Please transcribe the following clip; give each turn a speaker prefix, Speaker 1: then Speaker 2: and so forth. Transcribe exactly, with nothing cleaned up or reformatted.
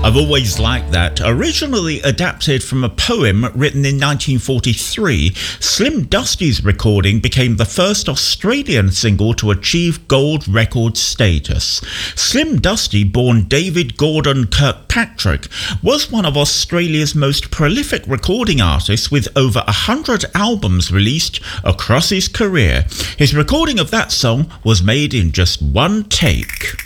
Speaker 1: I've always liked that. Originally adapted from a poem written in nineteen forty-three, Slim Dusty's recording became the first Australian single to achieve gold record status. Slim Dusty, born David Gordon Kirkpatrick, was one of Australia's most prolific recording artists with over a hundred albums released across his career. His recording of that song was made in just one take.